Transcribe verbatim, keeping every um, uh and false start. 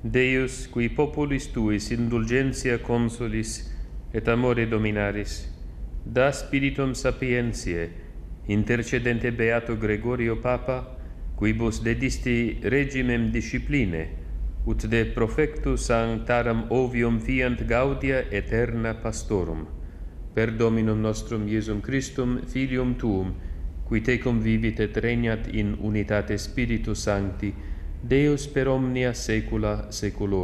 Deus, qui populis tuis indulgentia consolis et amore dominaris, da spiritum sapientiae, intercedente Beato Gregorio Papa, quibus dedisti regimem discipline, ut de profectu sanctaram ovium fiant gaudia aeterna pastorum, per Dominum nostrum Iesum Christum, Filium Tuum, qui tecum vivit et regnat in unitate Spiritus Sancti, Deus per omnia saecula saeculorum.